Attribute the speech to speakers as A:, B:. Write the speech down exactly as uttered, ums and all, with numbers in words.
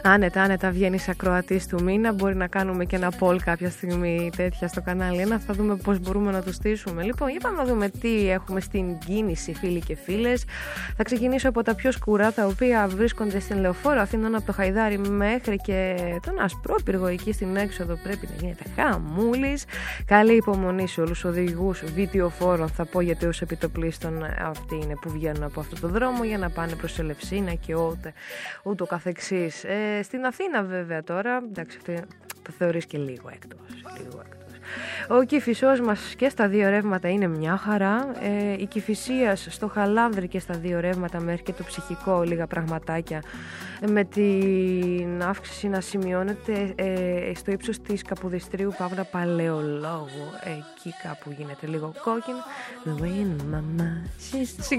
A: Άνετα, άνετα βγαίνεις ακροατής του μήνα. Μπορεί να κάνουμε και ένα poll κάποια στιγμή τέτοια στο κανάλι ένα. Θα δούμε πώς μπορούμε να το στήσουμε. Λοιπόν, για πάμε να δούμε τι έχουμε στην κίνηση, φίλοι και φίλες. Θα ξεκινήσω από τα πιο σκουρά, τα οποία βρίσκονται στην Λεωφόρο Αθήνων από το Χαϊδάρι μέχρι και τον Ασπρόπυργο. Εκεί στην έξοδο πρέπει να γίνεται χαμούλης. Καλή υπομονή σε όλους τους οδηγούς βιτιοφόρων, θα πω, γιατί ως επιτοπλίστων αυτοί είναι που βγαίνουν από αυτό το δρόμο για να πάνε προς Ελευσίνα και ούτε, ούτω καθεξής. Ε, στην Αθήνα βέβαια τώρα, εντάξει, το θεωρείς και λίγο εκτός, λίγο εκτός. Ο Κηφισός μας και στα δύο ρεύματα είναι μια χαρά. Ε, η Κηφισίας στο Χαλάνδρη και στα δύο ρεύματα μέχρι και το Ψυχικό λίγα πραγματάκια, με την αύξηση να σημειώνεται ε, στο ύψος της Καπουδιστρίου Παύλα Παλαιολόγου. Εκεί κάπου γίνεται λίγο κόκκινο.